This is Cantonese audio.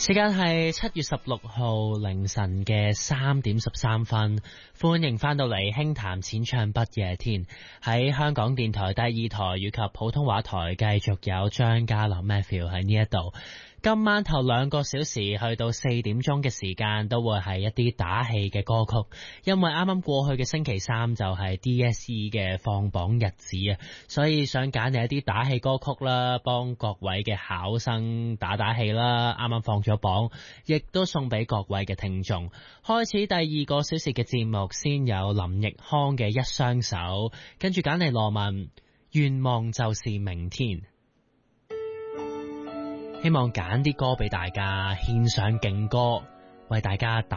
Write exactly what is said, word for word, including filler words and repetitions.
時間係七月十六號凌晨嘅三點十三分，歡迎翻到嚟輕談淺唱不夜天，喺香港電台第二台以及普通話台繼續有張家朗 Matthew 喺呢一度。今晚頭兩個小時去到四點鐘嘅時間都會係一啲打氣嘅歌曲，因為啱啱過去嘅星期三就係 D S E 嘅放榜日子啊，所以想揀嚟一啲打氣歌曲啦，幫各位嘅考生打打氣啦。啱啱放咗榜，亦都送俾各位嘅聽眾。開始第二個小時嘅節目，先有林奕匡嘅一雙手，跟住揀嚟羅文，願望就是明天。希望揀啲歌俾大家獻上勁歌，為大家打